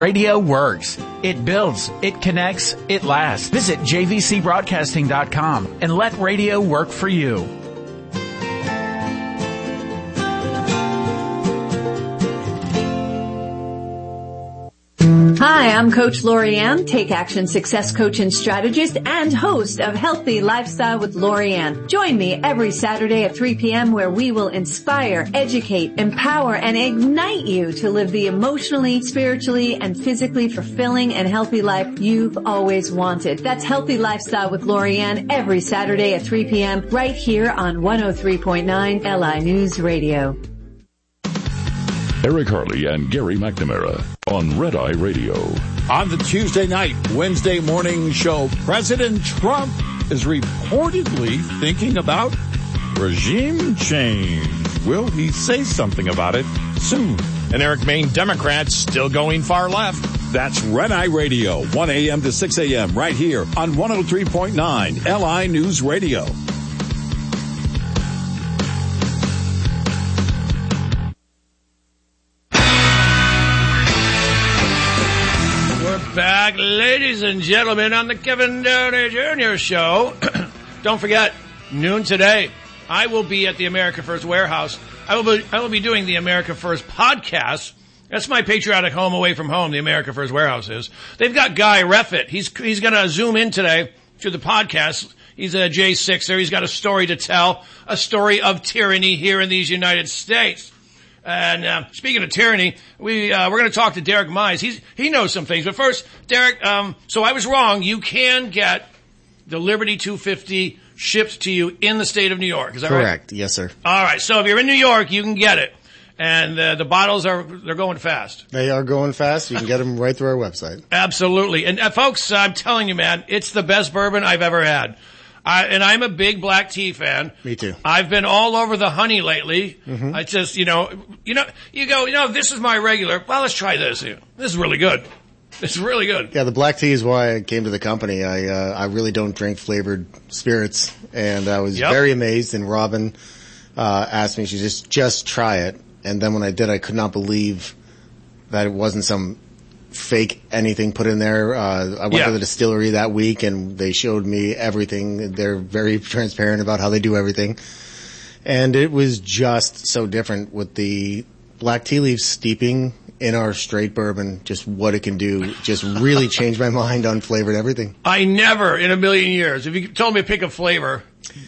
Radio works. It builds. It connects. It lasts. Visit jvcbroadcasting.com and let radio work for you. Hi, I'm Coach Lorianne, Take Action Success Coach and Strategist and host of Healthy Lifestyle with Lorianne. Join me every Saturday at 3 p.m. where we will inspire, educate, empower, and ignite you to live the emotionally, spiritually, and physically fulfilling and healthy life you've always wanted. That's Healthy Lifestyle with Lorianne every Saturday at 3 p.m. right here on 103.9 LI News Radio. Eric Harley and Gary McNamara on Red Eye Radio. On the Tuesday night, Wednesday morning show, President Trump is reportedly thinking about regime change. Will he say something about it soon? And Eric, Maine Democrats still going far left. That's Red Eye Radio, 1 a.m. to 6 a.m. right here on 103.9 LI News Radio. Back, ladies and gentlemen, on the Kevin Downey Jr. Show. Don't forget, noon today, I will be at the America First Warehouse. I will be doing the America First podcast. That's my patriotic home away from home, the America First Warehouse is. They've got Guy Reffitt. He's going to zoom in today to the podcast. He's a J6er. He's got a story to tell, a story of tyranny here in these United States. And speaking of tyranny, we're going to talk to Derek Mize. He knows some things. But first, Derek, so I was wrong. You can get the Liberty 250 shipped to you in the state of New York. Is that right? Correct. Yes, sir. All right. So if you're in New York, you can get it. And the bottles they're going fast. They are going fast. You can get them right through our website. Absolutely. And folks, I'm telling you, man, it's the best bourbon I've ever had. And I'm a big black tea fan. Me too. I've been all over the honey lately. Mm-hmm. I just, you go, this is my regular. Well, let's try this. This is really good. It's really good. Yeah, the black tea is why I came to the company. I really don't drink flavored spirits, and I was very amazed. And Robin asked me, she just try it. And then when I did, I could not believe that it wasn't some fake anything put in there. I went to the distillery that week and they showed me everything. They're very transparent about how they do everything. And it was just so different with the black tea leaves steeping in our straight bourbon, just what it can do, just really changed my mind on flavored everything. I never in a million years, if you told me to pick a flavor,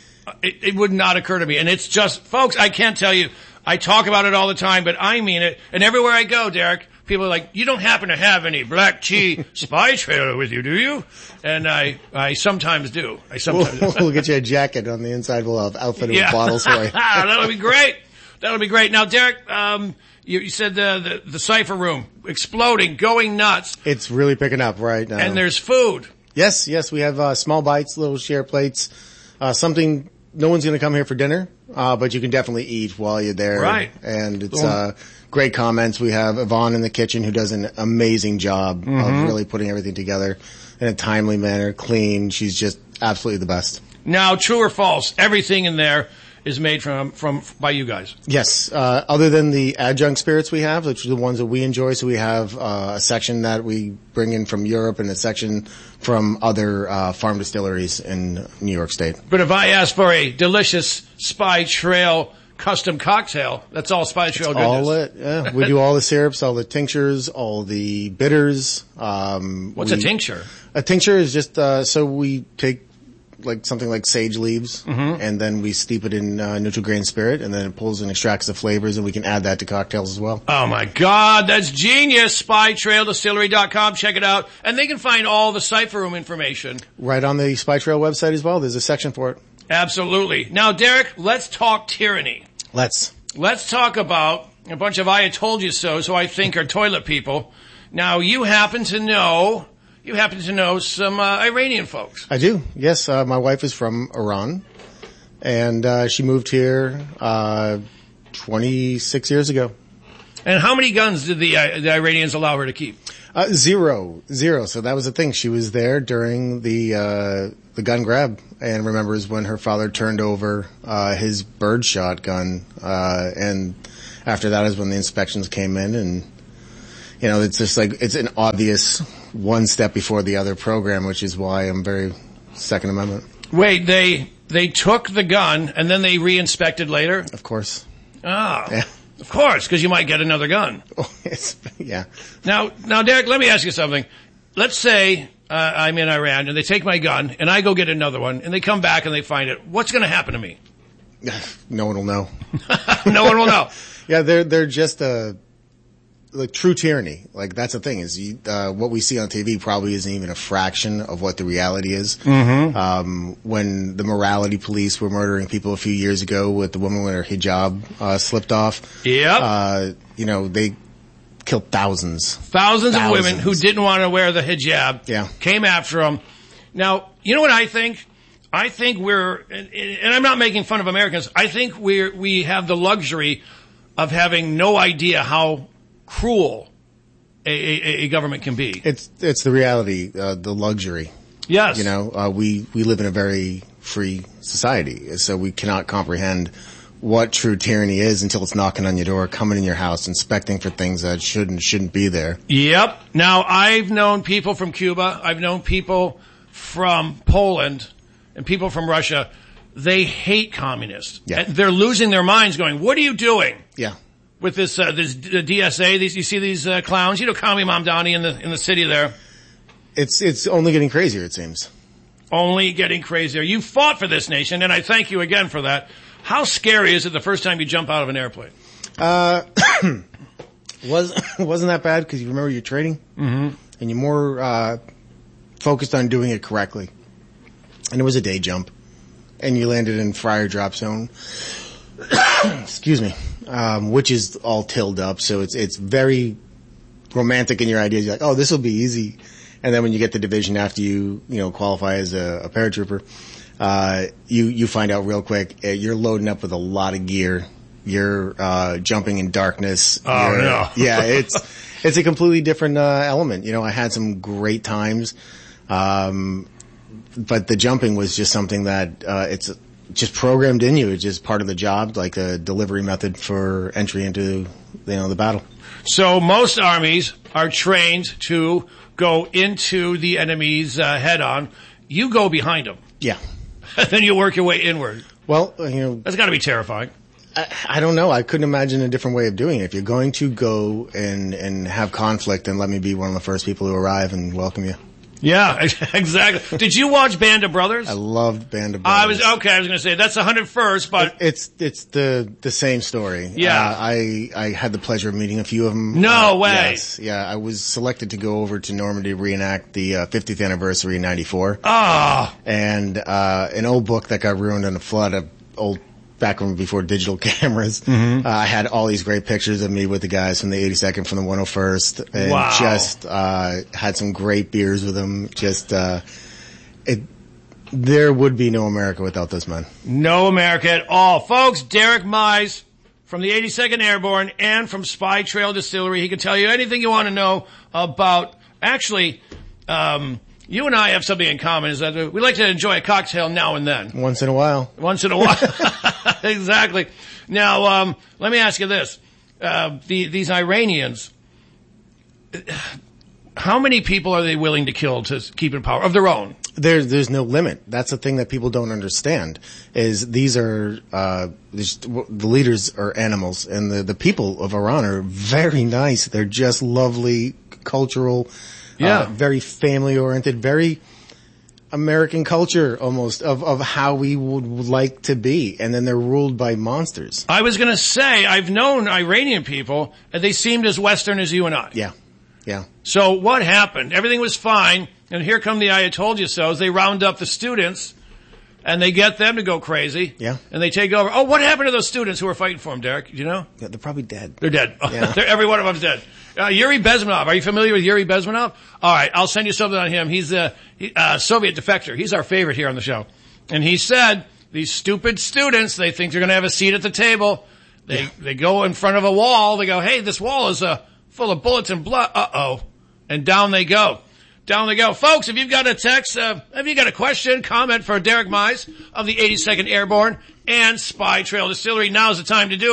it would not occur to me. And it's just, folks, I can't tell you, I talk about it all the time, but I mean it. And everywhere I go, Derek, people are like, you don't happen to have any black tea spy trailer with you, do you? And I sometimes do. We'll get you a jacket on the inside. We'll have outfitted with bottles for you. That'll be great. That'll be great. Now, Derek, you said the cipher room exploding, going nuts. It's really picking up right now. And there's food. Yes. We have small bites, little share plates, something. No one's going to come here for dinner, but you can definitely eat while you're there. Right. And it's great comments. We have Yvonne in the kitchen who does an amazing job of really putting everything together in a timely manner, clean. She's just absolutely the best. Now, true or false, everything in there is made by you guys. Yes. Other than the adjunct spirits we have, which are the ones that we enjoy. So we have a section that we bring in from Europe and a section from other farm distilleries in New York State. But if I ask for a delicious Spy Trail custom cocktail, that's all Spy Trail goodness. All it, yeah. We do all the syrups, all the tinctures, all the bitters. What's a tincture? A tincture is just so we take something like sage leaves, and then we steep it in neutral grain spirit, and then it pulls and extracts the flavors, and we can add that to cocktails as well. Oh my God, that's genius! SpyTrailDistillery.com, check it out, and they can find all the Cipher Room information right on the Spy Trail website as well. There's a section for it. Absolutely. Now, Derek, let's talk tyranny. Let's talk about a bunch of I told you so I think are toilet people. Now, you happen to know some Iranian folks. I do, yes. My wife is from Iran, and she moved here 26 years ago. And how many guns did the Iranians allow her to keep? Zero. So that was the thing. She was there during the gun grab, and remembers when her father turned over his birdshot gun, and after that is when the inspections came in, and it's just like, it's an obvious one step before the other program, which is why I'm very Second Amendment. Wait, they took the gun and then they re-inspected later? Of course. Ah. Yeah. Of course, because you might get another gun. Oh, yeah. Now, Derek, let me ask you something. Let's say I'm in Iran and they take my gun and I go get another one and they come back and they find it. What's going to happen to me? No one will know. No one will know. Yeah, they're just like true tyranny. Like that's the thing is what we see on TV probably isn't even a fraction of what the reality is. Mm-hmm. When the morality police were murdering people a few years ago with the woman with her hijab slipped off. Yep. They killed thousands of women who didn't want to wear the hijab. Yeah. Came after them. Now, you know what I think? I think and I'm not making fun of Americans, I think we have the luxury of having no idea how cruel a government can be. It's the reality, the luxury. Yes. We live in a very free society, so we cannot comprehend what true tyranny is until it's knocking on your door, coming in your house, inspecting for things that shouldn't be there. Yep. Now, I've known people from Cuba, I've known people from Poland, and people from Russia. They hate communists. Yeah. And they're losing their minds going, what are you doing? Yeah. With this DSA, you see these clowns, Kami Mamdani in the city there. It's only getting crazier, it seems. Only getting crazier. You fought for this nation, and I thank you again for that. How scary is it the first time you jump out of an airplane? Wasn't that bad because you remember your training? Mm-hmm. And you're more focused on doing it correctly. And it was a day jump. And you landed in Fryer Drop Zone. Excuse me. Which is all tilled up, so it's very romantic in your ideas. You're like, oh, this will be easy. And then when you get the division after you qualify as a paratrooper, you find out real quick, you're loading up with a lot of gear. You're, jumping in darkness. Oh, no. Yeah, it's a completely different, element. I had some great times. But the jumping was just something that, it's just programmed in you. It's just part of the job, like a delivery method for entry into, the battle. So most armies are trained to go into the enemy's head on. You go behind them. Yeah. Then you work your way inward. Well, that's got to be terrifying. I don't know. I couldn't imagine a different way of doing it. If you're going to go and have conflict, then let me be one of the first people who arrive and welcome you. Yeah, exactly. Did you watch Band of Brothers? I loved Band of Brothers. I was going to say that's 101st, but it's the same story. Yeah. I had the pleasure of meeting a few of them. No way. Yes. Yeah, I was selected to go over to Normandy to reenact the 50th anniversary in 94. Oh. And an old book that got ruined in a flood, back when before digital cameras. Mm-hmm. I had all these great pictures of me with the guys from the 82nd, from the 101st, and wow. just had some great beers with them. There would be no America without those men. No America at all. Folks, Derek Mize from the 82nd Airborne and from Spy Trail Distillery. He can tell you anything you want to know about. Actually, you and I have something in common, is that we like to enjoy a cocktail now and then. Once in a while. Exactly. Now, let me ask you this. These Iranians, how many people are they willing to kill to keep in power of their own? There's no limit. That's the thing that people don't understand, is these are, the leaders are animals, and the people of Iran are very nice. They're just lovely, cultural, very family oriented, very American culture almost of how we would like to be. And then they're ruled by monsters. I was going to say, I've known Iranian people, and they seemed as Western as you and I. Yeah. Yeah. So what happened? Everything was fine, and here come the I told you so's. They round up the students, and they get them to go crazy. Yeah. And they take over. Oh, what happened to those students who were fighting for them, Derek? Do you know? Yeah, they're probably dead. They're dead. Yeah. Every one of them's dead. Yuri Bezmenov. Are you familiar with Yuri Bezmenov? All right, I'll send you something on him. He's a Soviet defector. He's our favorite here on the show. And he said, these stupid students, they think they're going to have a seat at the table. They go in front of a wall. They go, hey, this wall is full of bullets and blood. Uh-oh. And down they go. Down they go. Folks, if you've got a text, if you got a question, comment for Derek Mize of the 82nd Airborne and Spy Trail Distillery, now's the time to do it.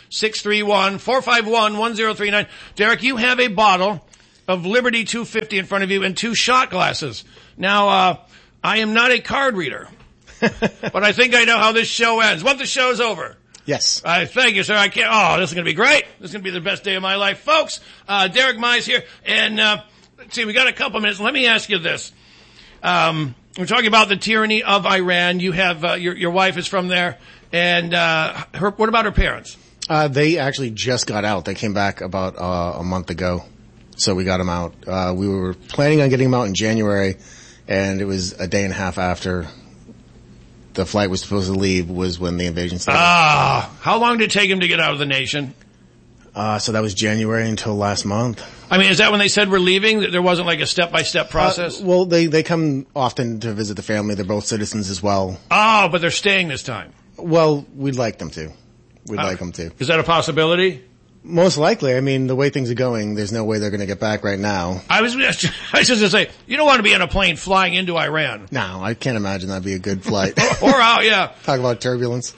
631-451-1039. Derek, you have a bottle of Liberty 250 in front of you and 2 shot glasses. Now, I am not a card reader, but I think I know how this show ends. Once the show's over. Yes. Thank you, sir. I can't. Oh, this is going to be great. This is going to be the best day of my life, folks. Derek Mize here, and let's see, we got a couple minutes. Let me ask you this. We're talking about the tyranny of Iran. You have your wife is from there, and what about her parents? They actually just got out. They came back about a month ago, so we got them out. We were planning on getting them out in January, and it was a day and a half after the flight was supposed to leave was when the invasion started. How long did it take him to get out of the nation? So that was January until last month. I mean, is that when they said we're leaving? That there wasn't like a step-by-step process? Well, they come often to visit the family. They're both citizens as well. Oh, but they're staying this time. Well, we'd like them to. We'd like them to. Is that a possibility? Most likely. I mean, the way things are going, there's no way they're going to get back right now. I was just going to say, you don't want to be on a plane flying into Iran. No, I can't imagine that'd be a good flight. Or out, yeah. Talk about turbulence.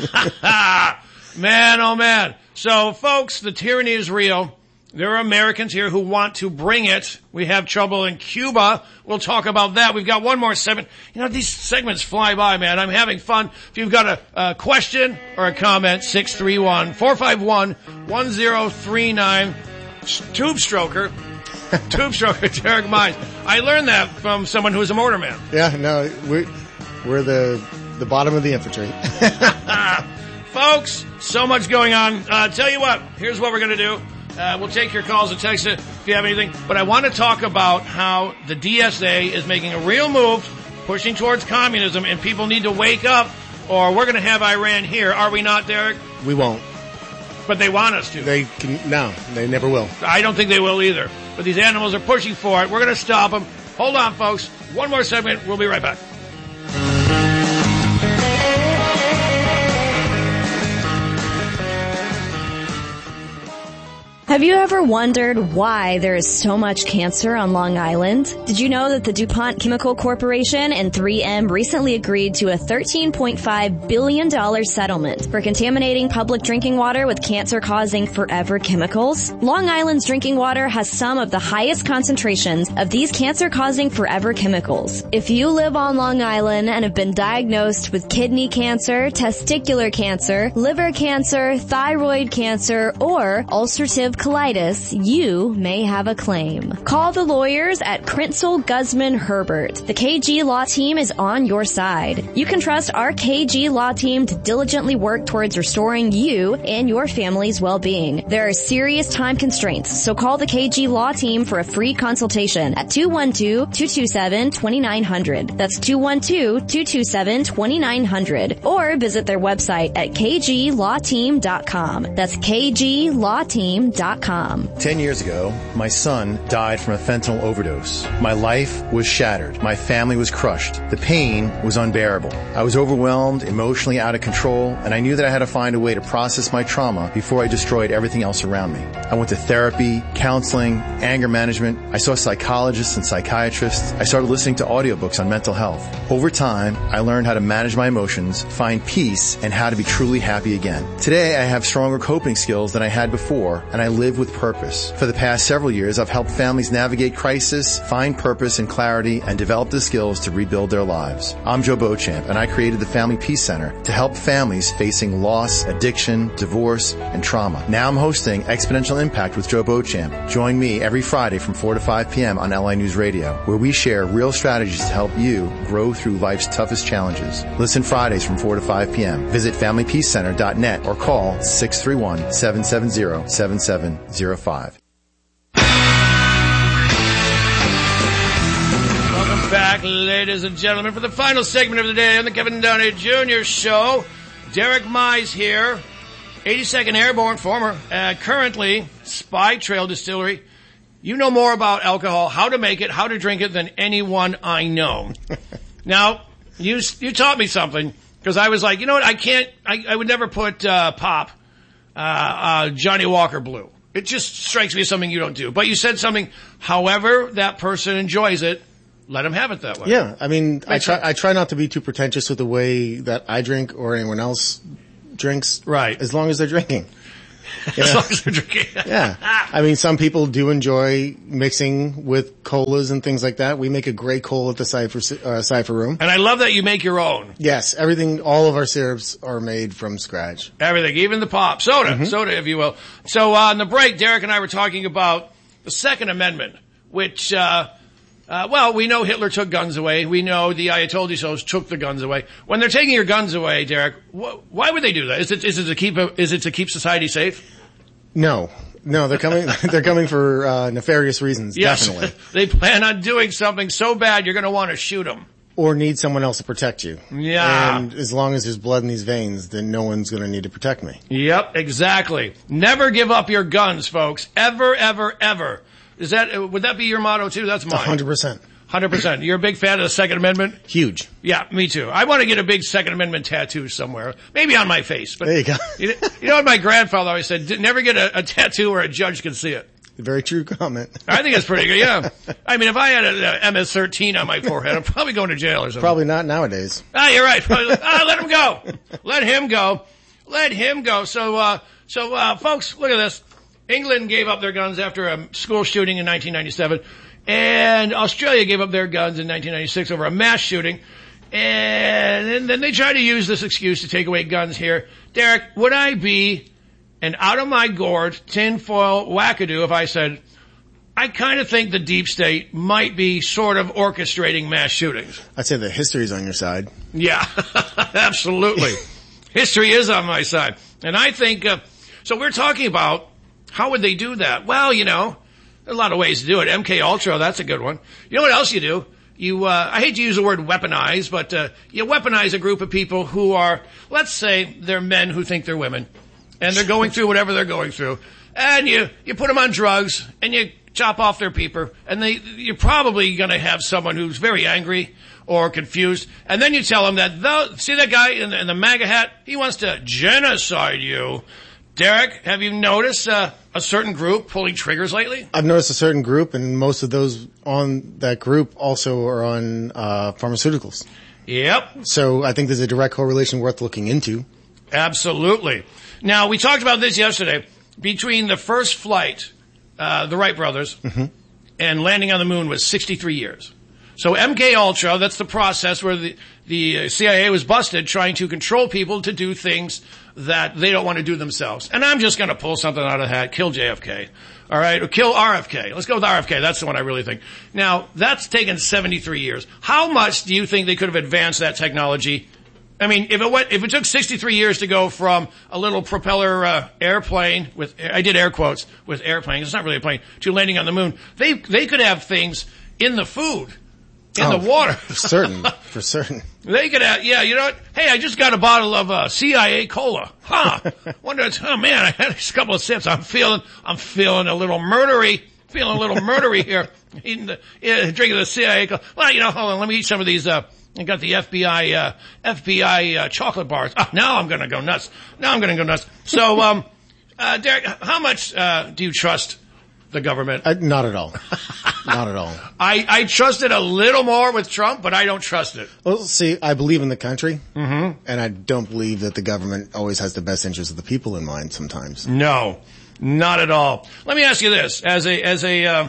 Man, oh man. So, folks, the tyranny is real. There are Americans here who want to bring it. We have trouble in Cuba. We'll talk about that. We've got one more segment. You know, these segments fly by, man. I'm having fun. If you've got a question or a comment, 631-451-1039. Tube stroker, Derek Mize. I learned that from someone who's a mortarman. Yeah, no, we're the bottom of the infantry. Folks, so much going on. Tell you what, here's what we're going to do. We'll take your calls and texts if you have anything. But I want to talk about how the DSA is making a real move, pushing towards communism, and people need to wake up, or we're going to have Iran here. Are we not, Derek? We won't. But they want us to. No, they never will. I don't think they will either. But these animals are pushing for it. We're going to stop them. Hold on, folks. One more segment. We'll be right back. Have you ever wondered why there is so much cancer on Long Island? Did you know that the DuPont Chemical Corporation and 3M recently agreed to a $13.5 billion settlement for contaminating public drinking water with cancer-causing forever chemicals? Long Island's drinking water has some of the highest concentrations of these cancer-causing forever chemicals. If you live on Long Island and have been diagnosed with kidney cancer, testicular cancer, liver cancer, thyroid cancer, or ulcerative colitis, you may have a claim. Call the lawyers at Krinsel Guzman Herbert. The KG Law Team is on your side. You can trust our KG Law Team to diligently work towards restoring you and your family's well-being. There are serious time constraints, so call the KG Law Team for a free consultation at 212-227-2900. That's 212-227-2900. Or visit their website at kglawteam.com. That's kglawteam.com. 10 years ago, my son died from a fentanyl overdose. My life was shattered. My family was crushed. The pain was unbearable. I was overwhelmed, emotionally out of control, and I knew that I had to find a way to process my trauma before I destroyed everything else around me. I went to therapy, counseling, anger management. I saw psychologists and psychiatrists. I started listening to audiobooks on mental health. Over time, I learned how to manage my emotions, find peace, and how to be truly happy again. Today, I have stronger coping skills than I had before, and I live with purpose. For the past several years, I've helped families navigate crisis, find purpose and clarity, and develop the skills to rebuild their lives. I'm Joe Beauchamp, and I created the Family Peace Center to help families facing loss, addiction, divorce, and trauma. Now I'm hosting Exponential Impact with Joe Beauchamp. Join me every Friday from 4 to 5 p.m. on LI News Radio, where we share real strategies to help you grow through life's toughest challenges. Listen Fridays from 4 to 5 p.m. Visit FamilyPeaceCenter.net or call 631-770-7705. Welcome back, ladies and gentlemen, for the final segment of the day on the Kevin Downey Jr. Show. Derek Mize here, 82nd Airborne, former, currently Spy Trail Distillery. You know more about alcohol, how to make it, how to drink it than anyone I know. Now, you taught me something, because I was like, you know what, I would never put Pop, Johnny Walker Blue. It just strikes me as something you don't do. But you said something, however that person enjoys it, let them have it that way. Yeah, I mean, I try not to be too pretentious with the way that I drink or anyone else drinks. Right. As long as they're drinking. As long as they're drinking. Yeah. I mean, some people do enjoy mixing with colas and things like that. We make a great cola at the Cypher Room. And I love that you make your own. Yes. Everything, all of our syrups are made from scratch. Everything, even the pop. Soda, if you will. So, on the break, Derek and I were talking about the Second Amendment, which, we know Hitler took guns away. We know the Ayatollah took the guns away. When they're taking your guns away, Derek, why would they do that? Is it to keep society safe? No, they're coming for nefarious reasons. Yes. Definitely. They plan on doing something so bad you're going to want to shoot them. Or need someone else to protect you. Yeah. And as long as there's blood in these veins, then no one's going to need to protect me. Yep, exactly. Never give up your guns, folks. Ever, ever, ever. Would that be your motto too? That's mine. 100%. 100%. You're a big fan of the Second Amendment? Huge. Yeah, me too. I want to get a big Second Amendment tattoo somewhere. Maybe on my face. But there you go. You know what my grandfather always said? Never get a tattoo where a judge can see it. Very true comment. I think it's pretty good, yeah. I mean, if I had a MS-13 on my forehead, I'm probably going to jail or something. Probably not nowadays. You're right. Let him go. Let him go. Let him go. So, folks, look at this. England gave up their guns after a school shooting in 1997, and Australia gave up their guns in 1996 over a mass shooting, and then they tried to use this excuse to take away guns here. Derek, would I be an out-of-my-gourd tinfoil wackadoo if I said, I kind of think the deep state might be sort of orchestrating mass shootings? I'd say the history's on your side. Yeah, absolutely. History is on my side. And I think, so we're talking about how would they do that? Well, there are a lot of ways to do it. MK Ultra, that's a good one. You know what else you do? I hate to use the word weaponize, but you weaponize a group of people who are, let's say, they're men who think they're women. And they're going through whatever they're going through. And you put them on drugs, and you chop off their peeper, and you're probably gonna have someone who's very angry or confused, and then you tell them that, see that guy in the MAGA hat? He wants to genocide you. Derek, have you noticed a certain group pulling triggers lately? I've noticed a certain group, and most of those on that group also are on pharmaceuticals. Yep. So I think there's a direct correlation worth looking into. Absolutely. Now, we talked about this yesterday. Between the first flight, the Wright brothers, and landing on the moon was 63 years. So MK Ultra, that's the process where the CIA was busted trying to control people to do things that they don't want to do themselves. And I'm just going to pull something out of the hat, kill JFK. All right, or kill RFK. Let's go with RFK. That's the one I really think. Now, that's taken 73 years. How much do you think they could have advanced that technology? I mean, if it took 63 years to go from a little propeller airplane I did air quotes with airplane, it's not really a plane, to landing on the moon, they could have things in the food, in the water. For certain. They could have, you know what? Hey, I just got a bottle of CIA cola. Man, I had a couple of sips. I'm feeling a little murdery here. Drinking the CIA cola. Well, hold on, let me eat some of these, I got the FBI chocolate bars. Now I'm gonna go nuts. So, Derek, how much do you trust the government? Not at all. Not at all. I trust it a little more with Trump, but I don't trust it. Well, see, I believe in the country, and I don't believe that the government always has the best interests of the people in mind sometimes. No, not at all. Let me ask you this: as a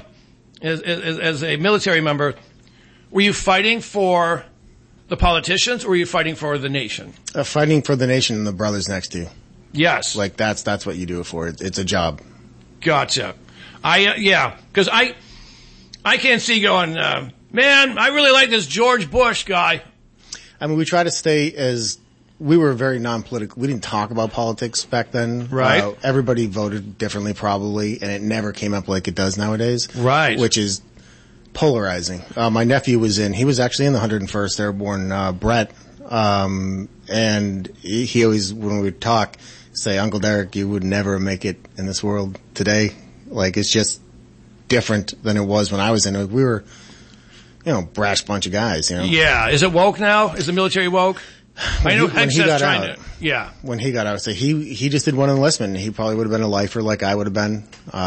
military member, were you fighting for the politicians, or were you fighting for the nation? Fighting for the nation and the brothers next to you. Yes. Like that's what you do it for. It's a job. Gotcha. Cause I can't see going, man, I really like this George Bush guy. I mean, we try to we were very non-political. We didn't talk about politics back then. Right. Everybody voted differently probably, and it never came up like it does nowadays. Right. Which is polarizing. My nephew he was actually in the 101st Airborne, Brett, and he always, when we would talk, say, Uncle Derek, you would never make it in this world today. Like, it's just different than it was when I was in it. We were, brash bunch of guys, Yeah. Is it woke now? Is the military woke? I know when he got trying out. to, yeah. When he got out, so he just did one enlistment. He probably would have been a lifer like I would have been.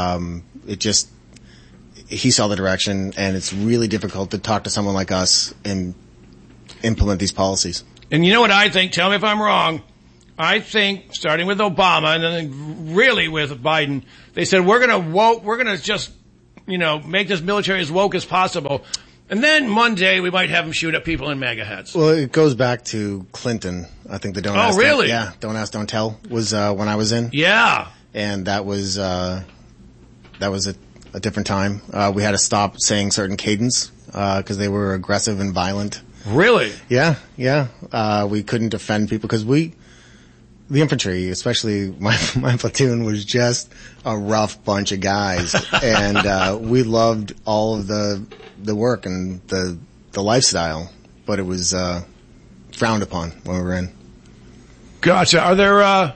He saw the direction, and it's really difficult to talk to someone like us and implement these policies. And you know what I think? Tell me if I'm wrong. I think, starting with Obama and then really with Biden, they said, we're going to just, make this military as woke as possible. And then Monday, we might have them shoot at people in MAGA hats. Well, it goes back to Clinton. I think the Don't Ask, really? Don't Ask, Don't Tell was when I was in. Yeah. And that was a different time. We had to stop saying certain cadence because they were aggressive and violent. Really? Yeah. We couldn't defend people because the infantry, especially my platoon, was just a rough bunch of guys, and we loved all of the work and the lifestyle, but it was frowned upon when we were in. Gotcha. Are there?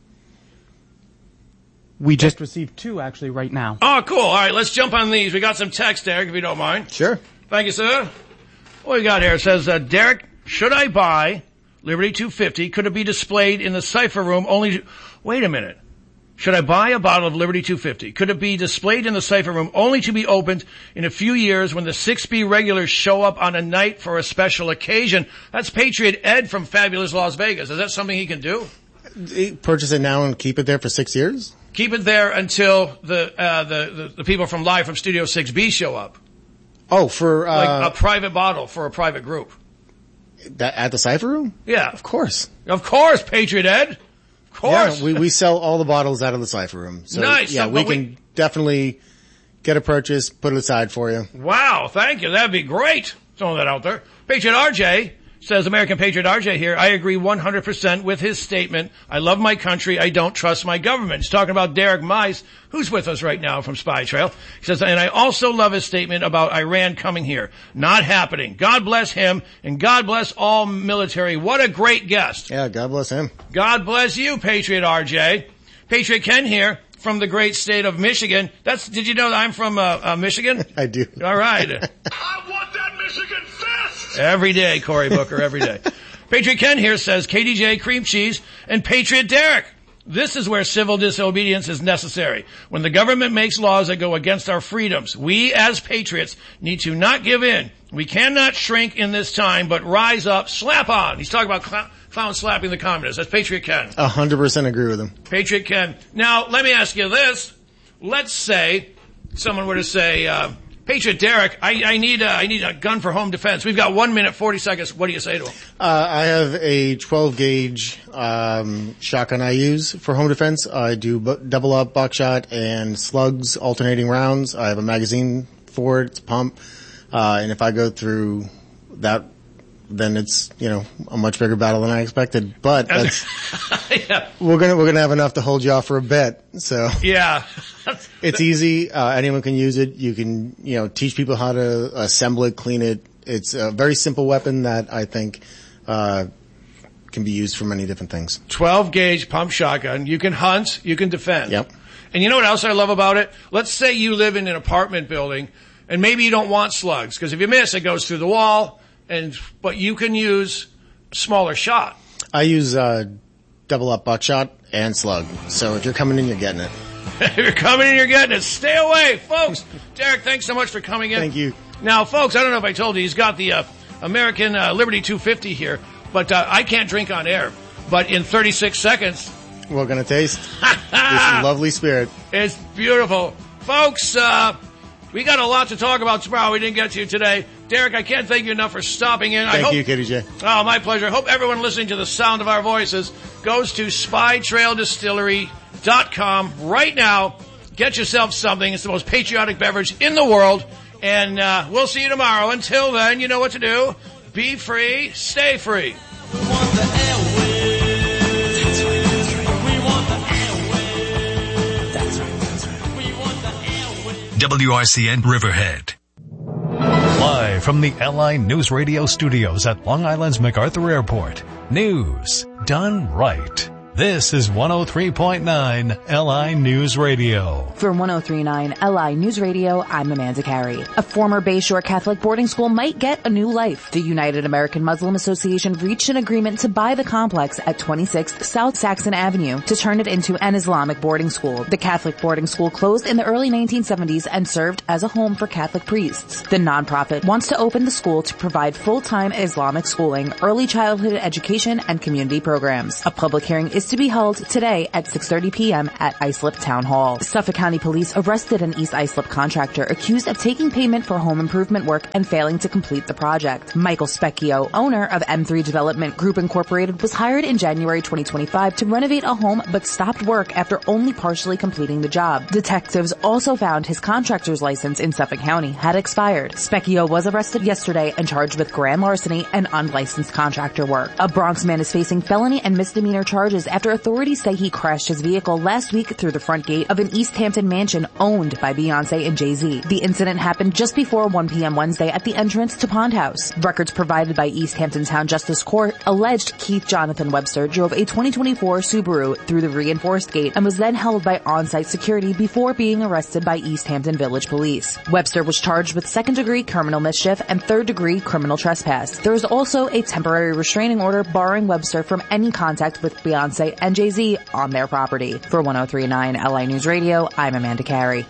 We just received 2 actually right now. Oh, cool. All right, let's jump on these. We got some text, Derek, if you don't mind. Sure. Thank you, sir. What we got here? It says, Derek, should I buy Liberty 250? Could it be displayed in the cipher room only? Wait a minute. Should I buy a bottle of Liberty 250? Could it be displayed in the cipher room only to be opened in a few years when the 6B regulars show up on a night for a special occasion? That's Patriot Ed from fabulous Las Vegas. Is that something he can do? Purchase it now and keep it there for 6 years? Keep it there until the people from live from Studio 6B show up. Oh, for like a private bottle for a private group. At the cipher room? Yeah. Of course, Patriot Ed. Of course. Yeah, we sell all the bottles out of the cipher room. So, nice. Yeah, we can definitely get a purchase, put it aside for you. Wow, thank you. That'd be great. Throwing that out there. Patriot RJ says, American Patriot RJ here, I agree 100% with his statement. I love my country. I don't trust my government. He's talking about Derek Mize, who's with us right now from Spy Trail. He says, and I also love his statement about Iran coming here. Not happening. God bless him, and God bless all military. What a great guest. Yeah, God bless him. God bless you, Patriot RJ. Patriot Ken here from the great state of Michigan. Did you know that I'm from Michigan? I do. All right. I want that Michigan fist! Every day, Cory Booker, every day. Patriot Ken here says, KDJ, cream cheese, and Patriot Derek. This is where civil disobedience is necessary. When the government makes laws that go against our freedoms, we as patriots need to not give in. We cannot shrink in this time, but rise up, slap on. He's talking about clown slapping the communists. That's Patriot Ken. 100% agree with him. Patriot Ken. Now, let me ask you this. Let's say someone were to say, Patriot Derek, I need a gun for home defense. We've got 1 minute, 40 seconds. What do you say to him? I have a 12 gauge, shotgun I use for home defense. I do double up buckshot and slugs, alternating rounds. I have a magazine for it. It's pump. And if I go through that, then it's, a much bigger battle than I expected. But that's, yeah. we're gonna have enough to hold you off for a bit. So. Yeah. It's easy. Anyone can use it. You can, teach people how to assemble it, clean it. It's a very simple weapon that I think, can be used for many different things. 12 gauge pump shotgun. You can hunt. You can defend. Yep. And you know what else I love about it? Let's say you live in an apartment building and maybe you don't want slugs because if you miss, it goes through the wall but you can use smaller shot. I use, double up buckshot and slug. So if you're coming in, you're getting it. If you're coming in, you're getting it. Stay away, folks. Derek, thanks so much for coming in. Thank you. Now, folks, I don't know if I told you, he's got the American Liberty 250 here, but I can't drink on air. But in 36 seconds... We're going to taste this lovely spirit. It's beautiful. Folks, we got a lot to talk about tomorrow. We didn't get to today. Derek, I can't thank you enough for stopping in. Thank you, KDJ. Oh, my pleasure. I hope everyone listening to the sound of our voices goes to SpyTrailDistillery.com right now. Get yourself something. It's the most patriotic beverage in the world. And we'll see you tomorrow. Until then, you know what to do. Be free. Stay free. We want the airwaves. We want the airwaves. That's right. We want the airwaves. WRCN Riverhead. Live from the LI News Radio studios at Long Island's MacArthur Airport. News done right. This is 103.9 LI News Radio. For 103.9 LI News Radio, I'm Amanda Carey. A former Bayshore Catholic boarding school might get a new life. The United American Muslim Association reached an agreement to buy the complex at 26 South Saxon Avenue to turn it into an Islamic boarding school. The Catholic boarding school closed in the early 1970s and served as a home for Catholic priests. The nonprofit wants to open the school to provide full-time Islamic schooling, early childhood education, and community programs. A public hearing is to be held today at 6:30 p.m. at Islip Town Hall. Suffolk County Police arrested an East Islip contractor accused of taking payment for home improvement work and failing to complete the project. Michael Specchio, owner of M3 Development Group Incorporated, was hired in January 2025 to renovate a home but stopped work after only partially completing the job. Detectives also found his contractor's license in Suffolk County had expired. Specchio was arrested yesterday and charged with grand larceny and unlicensed contractor work. A Bronx man is facing felony and misdemeanor charges after authorities say he crashed his vehicle last week through the front gate of an East Hampton mansion owned by Beyonce and Jay-Z. The incident happened just before 1 p.m. Wednesday at the entrance to Pond House. Records provided by East Hampton Town Justice Court alleged Keith Jonathan Webster drove a 2024 Subaru through the reinforced gate and was then held by on-site security before being arrested by East Hampton Village Police. Webster was charged with second-degree criminal mischief and third-degree criminal trespass. There is also a temporary restraining order barring Webster from any contact with Beyonce and Jay-Z on their property. For 103.9 LI News Radio, I'm Amanda Carey.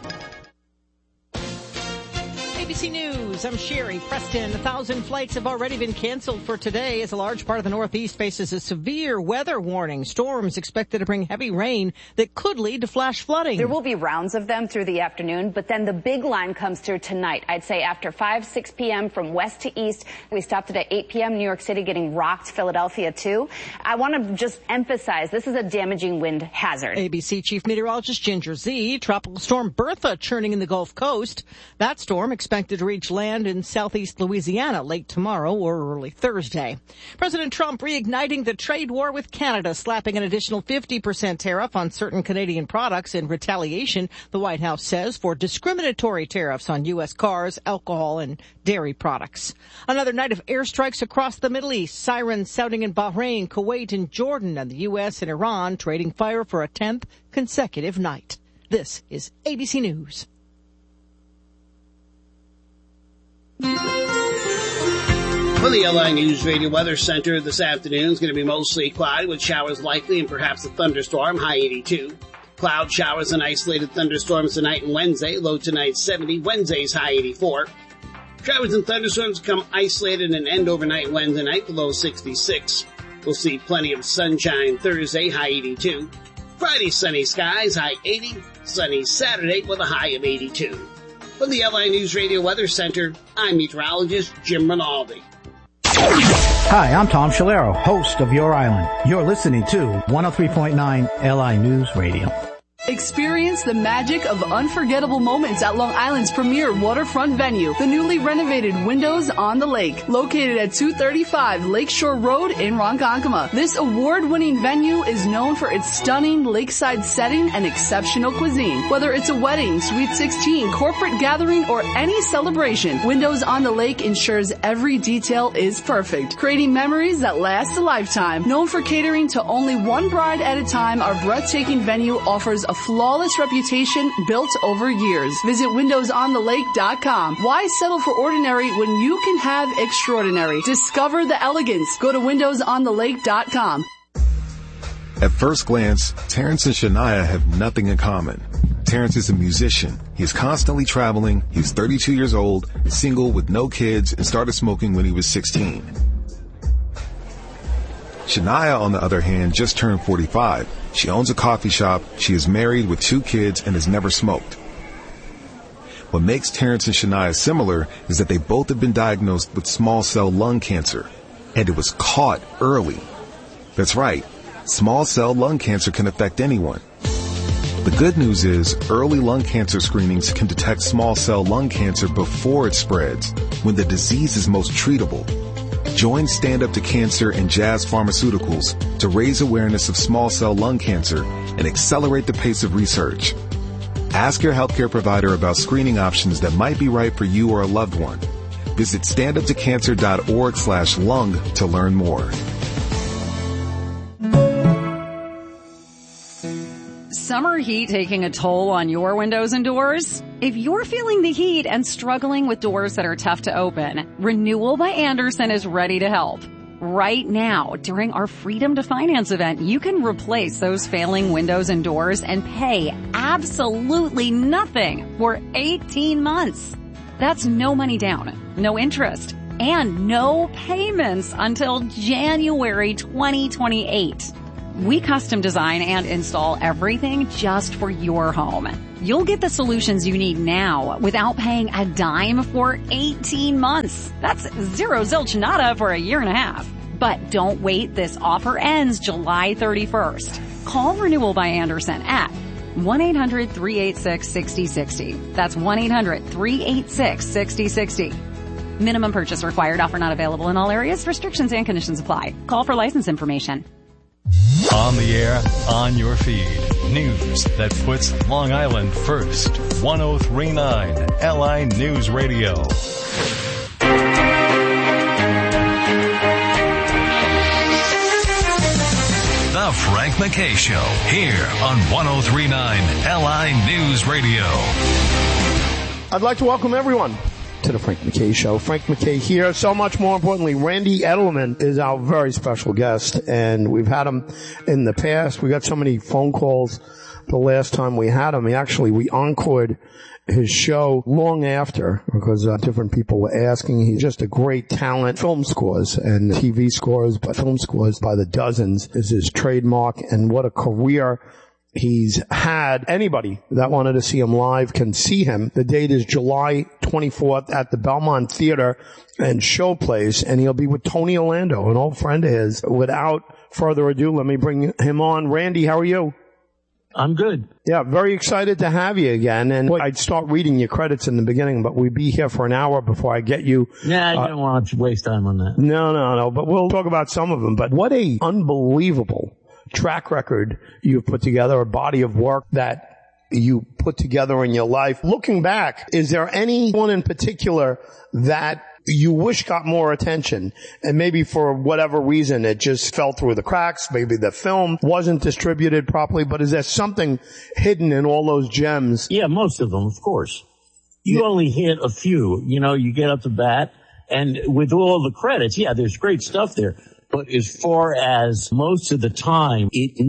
ABC News, I'm Sherry Preston. 1,000 flights have already been canceled for today as a large part of the Northeast faces a severe weather warning. Storms expected to bring heavy rain that could lead to flash flooding. There will be rounds of them through the afternoon, but then the big line comes through tonight. I'd say after 5, 6 p.m. from west to east. We stopped it at 8 p.m. New York City getting rocked, Philadelphia too. I want to just emphasize this is a damaging wind hazard. ABC Chief Meteorologist Ginger Z. Tropical Storm Bertha churning in the Gulf Coast. That storm expected to reach land in southeast Louisiana late tomorrow or early Thursday. President Trump reigniting the trade war with Canada, slapping an additional 50% tariff on certain Canadian products in retaliation, the White House says, for discriminatory tariffs on U.S. cars, alcohol, and dairy products. Another night of airstrikes across the Middle East, sirens sounding in Bahrain, Kuwait, and Jordan, and the U.S. and Iran trading fire for a 10th consecutive night. This is ABC News. For the LI News Radio Weather Center this afternoon is going to be mostly cloudy with showers likely and perhaps a thunderstorm, high 82. Cloud showers and isolated thunderstorms tonight and Wednesday, low tonight 70, Wednesday's high 84. Showers and thunderstorms come isolated and end overnight Wednesday night, below 66. We'll see plenty of sunshine Thursday, high 82. Friday, sunny skies, high 80. Sunny Saturday with a high of 82. From the LI News Radio Weather Center, I'm meteorologist Jim Rinaldi. Hi, I'm Tom Shalero, host of Your Island. You're listening to 103.9 LI News Radio. Experience the magic of unforgettable moments at Long Island's premier waterfront venue, the newly renovated Windows on the Lake, located at 235 Lakeshore Road in Ronkonkoma. This award-winning venue is known for its stunning lakeside setting and exceptional cuisine. Whether it's a wedding, Sweet 16, corporate gathering, or any celebration, Windows on the Lake ensures every detail is perfect, creating memories that last a lifetime. Known for catering to only one bride at a time, our breathtaking venue offers a flawless reputation built over years. Visit windowsonTheLake.com. Why settle for ordinary when you can have extraordinary? Discover the elegance. Go to windowsonTheLake.com. At first glance, Terrence and Shania have nothing in common. Terrence is a musician. He is constantly traveling. He's 32 years old, single with no kids, and started smoking when he was 16. Shania, on the other hand, just turned 45. She owns a coffee shop, she is married with 2 kids, and has never smoked. What makes Terrence and Shania similar is that they both have been diagnosed with small cell lung cancer, and it was caught early. That's right, small cell lung cancer can affect anyone. The good news is early lung cancer screenings can detect small cell lung cancer before it spreads, when the disease is most treatable. Join Stand Up to Cancer and Jazz Pharmaceuticals to raise awareness of small cell lung cancer and accelerate the pace of research. Ask your healthcare provider about screening options that might be right for you or a loved one. Visit standuptocancer.org/lung to learn more. summer heat taking a toll on your windows and doors? If you're feeling the heat and struggling with doors that are tough to open, Renewal by Andersen is ready to help. Right now, during our Freedom to Finance event, you can replace those failing windows and doors and pay absolutely nothing for 18 months. That's no money down, no interest, and no payments until January 2028. We custom design and install everything just for your home. You'll get the solutions you need now without paying a dime for 18 months. That's zero zilch nada for a year and a half. But don't wait. This offer ends July 31st. Call Renewal by Andersen at 1-800-386-6060. That's 1-800-386-6060. Minimum purchase required. Offer not available in all areas. Restrictions and conditions apply. Call for license information. On the air, on your feed. News that puts Long Island first. 103.9 LI News Radio. The Frank McKay Show, here on 103.9 LI News Radio. I'd like to welcome everyone to the Frank McKay Show. Frank McKay here. So much more importantly, Randy Edelman is our very special guest, and we've had him in the past. We got so many phone calls the last time we had him. We encored his show long after because different people were asking. He's just a great talent. Film scores and TV scores, but film scores by the dozens is his trademark, and what a career he's had. Anybody that wanted to see him live can see him. The date is July 24th at the Belmont Theater and Showplace, and he'll be with Tony Orlando, an old friend of his. Without further ado, let me bring him on. Randy, how are you? I'm good. Yeah, very excited to have you again. And I'd start reading your credits in the beginning, but we'd be here for an hour before I get you. Yeah, I don't want to waste time on that. No, but we'll talk about some of them. But what a unbelievable track record you've put together, a body of work that you put together in your life. Looking back, is there anyone in particular that you wish got more attention, and maybe for whatever reason it just fell through the cracks? Maybe the film wasn't distributed properly, but is there something hidden in all those gems? Yeah, most of them, of course. You only hit a few. You get up to bat, and with all the credits, yeah, there's great stuff there. But as far as most of the time,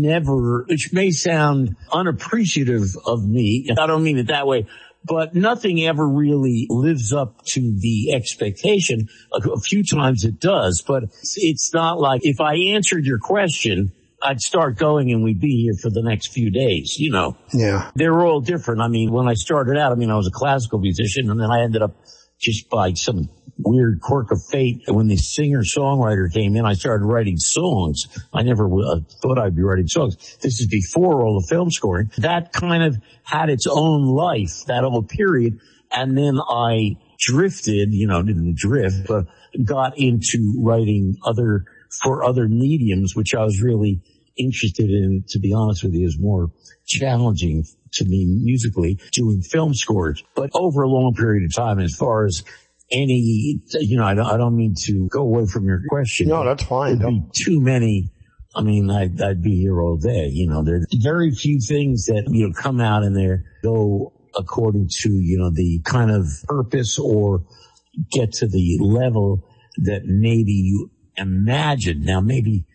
which may sound unappreciative of me, I don't mean it that way, but nothing ever really lives up to the expectation. A few times it does, but it's not like if I answered your question, I'd start going and we'd be here for the next few days, Yeah. They're all different. I mean, when I started out, I was a classical musician, and then I ended up just by some weird quirk of fate, when the singer-songwriter came in, I started writing songs. I never thought I'd be writing songs. This is before all the film scoring. That kind of had its own life, that whole period. And then I drifted, didn't drift, but got into writing for other mediums, which I was really interested in, to be honest with you, is more challenging to me musically, doing film scores. But over a long period of time, as far as any, I don't mean to go away from your question. No, that's fine. There'd be too many. I'd be here all day. There's very few things that, come out and go according to, the kind of purpose or get to the level that maybe you imagine. Now, maybe,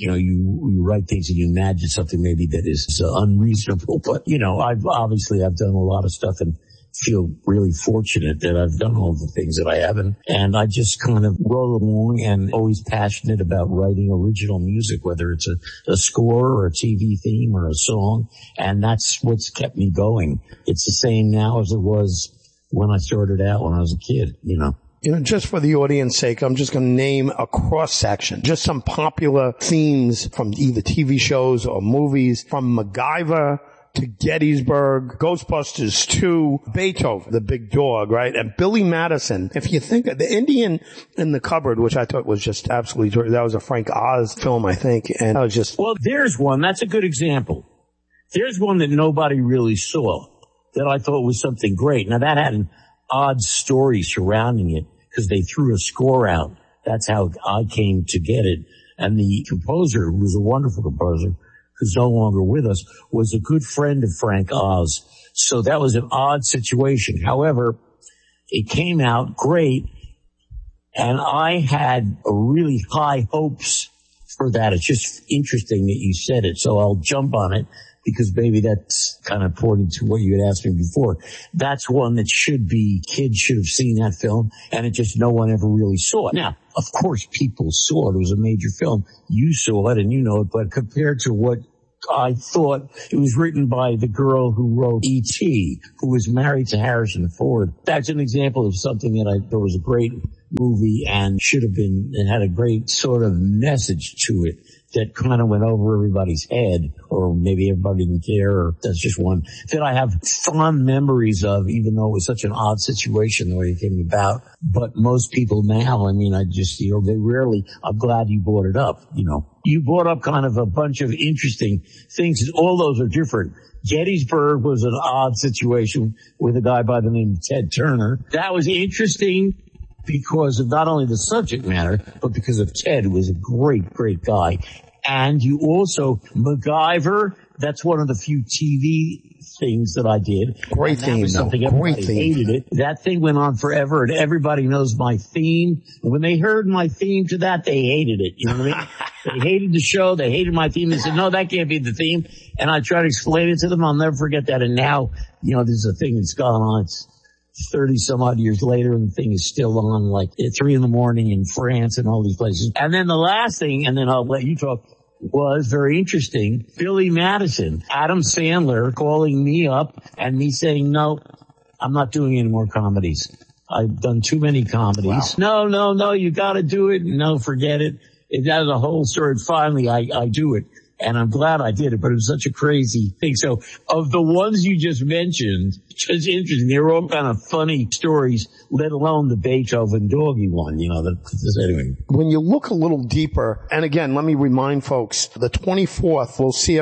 you write things and you imagine something maybe that is unreasonable, but, I've done a lot of stuff and feel really fortunate that I've done all the things that I haven't. And I just kind of roll along and always passionate about writing original music, whether it's a score or a TV theme or a song. And that's what's kept me going. It's the same now as it was when I started out when I was a kid, Just for the audience's sake, I'm just going to name a cross-section. Just some popular themes from either TV shows or movies, from MacGyver to Gettysburg, Ghostbusters 2, Beethoven, the big dog, right? And Billy Madison. If you think of the Indian in the Cupboard, which I thought was just absolutely terrific. That was a Frank Oz film, I think. And I was just... Well, there's one. That's a good example. There's one that nobody really saw that I thought was something great. Now, that had an odd story surrounding it because they threw a score out. That's how I came to get it. And the composer, who was a wonderful composer, who's no longer with us, was a good friend of Frank Oz. So that was an odd situation. However, it came out great, and I had really high hopes for that. It's just interesting that you said it, so I'll jump on it because maybe that's kind of pointing to what you had asked me before. That's one that kids should have seen that film, and it just no one ever really saw it. Now, of course, people saw it. It was a major film. You saw it, and you know it, but compared to what I thought, it was written by the girl who wrote E.T., who was married to Harrison Ford. That's an example of something that I thought was a great movie and should have been, and had a great sort of message to it that kind of went over everybody's head, or maybe everybody didn't care, or that's just one that I have fond memories of, even though it was such an odd situation the way it came about. But most people now, I mean, they rarely, I'm glad you brought it up, You brought up kind of a bunch of interesting things. All those are different. Gettysburg was an odd situation with a guy by the name of Ted Turner. That was interesting because of not only the subject matter, but because of Ted, who was a great, great guy. And you also, MacGyver, that's one of the few TV things that I did. Great theme, Everybody hated it. That thing went on forever, and everybody knows my theme. And when they heard my theme to that, they hated it. You know what I mean? They hated the show. They hated my theme. They said, no, that can't be the theme. And I tried to explain it to them. I'll never forget that. And now, this is a thing that's gone on. It's 30 some odd years later, and the thing is still on like at 3 a.m. in France and all these places. And then the last thing, and then I'll let you talk, was very interesting. Billy Madison, Adam Sandler calling me up and me saying, no, I'm not doing any more comedies. I've done too many comedies. Wow. No, you gotta do it. No, forget it. That was a whole story. Finally, I do it. And I'm glad I did it, but it was such a crazy thing. So of the ones you just mentioned, it's interesting. They were all kind of funny stories, let alone the Beethoven doggy one, anyway. When you look a little deeper, and again, let me remind folks, the 24th,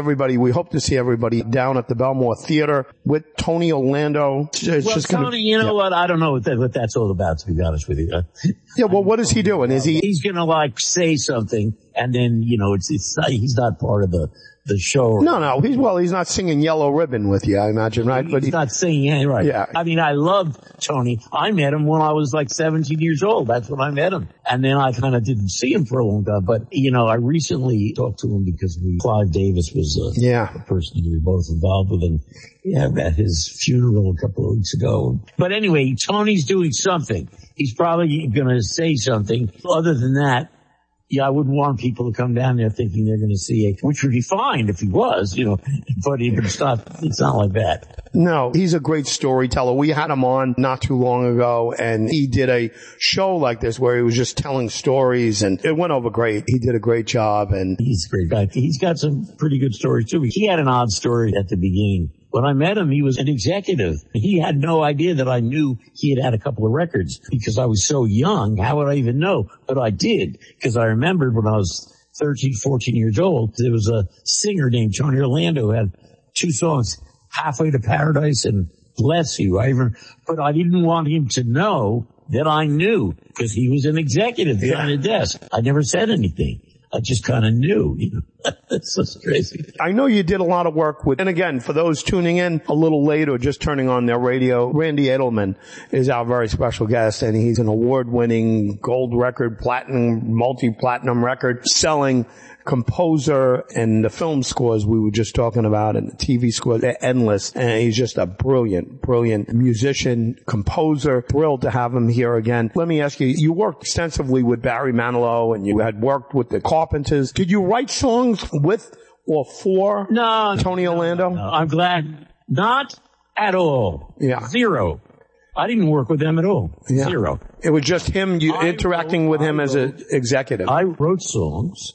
we hope to see everybody down at the Belmore Theater with Tony Orlando. Tony, what? I don't know what that's all about, to be honest with you. Yeah, well, what is he doing? He's gonna say something, and then, he's not part of the show. No, he's not singing Yellow Ribbon with you, I imagine, right? But he's not singing, right. Yeah. I mean, I loved Tony. I met him when I was like 17 years old. That's when I met him. And then I kind of didn't see him for a long time. But, I recently talked to him because Clive Davis was the person we were both involved with, and at his funeral a couple of weeks ago. But anyway, Tony's doing something. He's probably going to say something. Other than that, I wouldn't want people to come down there thinking they're going to see it, which would be fine if he was, but it's not like that. No, he's a great storyteller. We had him on not too long ago, and he did a show like this where he was just telling stories, and it went over great. He did a great job, and he's a great guy. He's got some pretty good stories too. He had an odd story at the beginning. When I met him, he was an executive. He had no idea that I knew he had a couple of records because I was so young. How would I even know? But I did, because I remembered when I was 13, 14 years old, there was a singer named Tony Orlando who had 2 songs, Halfway to Paradise and Bless You. But I didn't want him to know that I knew, because he was an executive behind the desk. I never said anything. I just kind of knew, It's so crazy. I know you did a lot of work with, and again, for those tuning in a little late or just turning on their radio, Randy Edelman is our very special guest, and he's an award-winning gold record, platinum, multi-platinum record selling composer, and the film scores we were just talking about and the TV scores, they're endless. And he's just a brilliant, brilliant musician, composer. Thrilled to have him here again. Let me ask you, you worked extensively with Barry Manilow and you had worked with the Carpenters. Did you write songs with or for Tony Orlando? No. I'm glad. Not at all. Yeah. Zero. I didn't work with them at all. Yeah. Zero. It was just him, interacting with him as an executive. I wrote songs.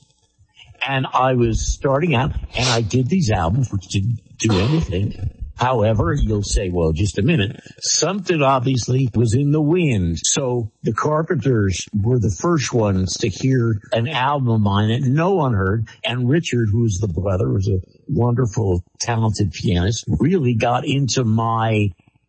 And I was starting out, and I did these albums, which didn't do anything. However, you'll say, well, just a minute. Something obviously was in the wind. So the Carpenters were the first ones to hear an album of mine that no one heard. And Richard, who's the brother, was a wonderful, talented pianist, really got into my